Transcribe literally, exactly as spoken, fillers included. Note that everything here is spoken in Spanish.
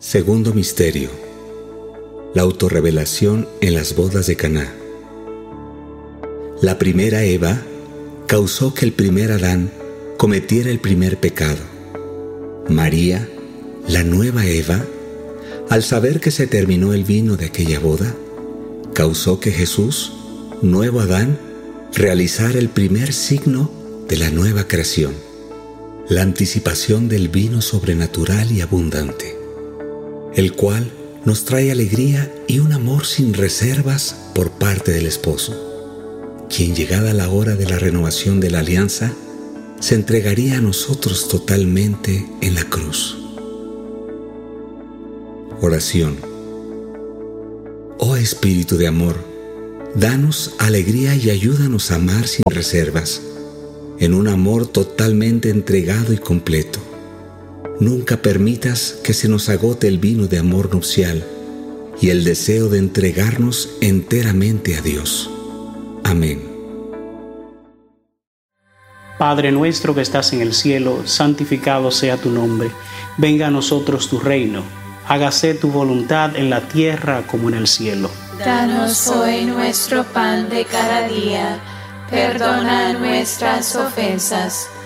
Segundo misterio: la autorrevelación en las bodas de Caná. La primera Eva causó que el primer Adán cometiera el primer pecado. María, la nueva Eva, al saber que se terminó el vino de aquella boda, causó que Jesús, nuevo Adán, realizara el primer signo de la nueva creación, la anticipación del vino sobrenatural y abundante, el cual nos trae alegría y un amor sin reservas por parte del esposo, quien, llegada la hora de la renovación de la alianza, se entregaría a nosotros totalmente en la cruz. Oración. Oh Espíritu de amor, danos alegría y ayúdanos a amar sin reservas, en un amor totalmente entregado y completo. Nunca permitas que se nos agote el vino de amor nupcial y el deseo de entregarnos enteramente a Dios. Amén. Padre nuestro que estás en el cielo, santificado sea tu nombre. Venga a nosotros tu reino. Hágase tu voluntad en la tierra como en el cielo. Danos hoy nuestro pan de cada día. Perdona nuestras ofensas,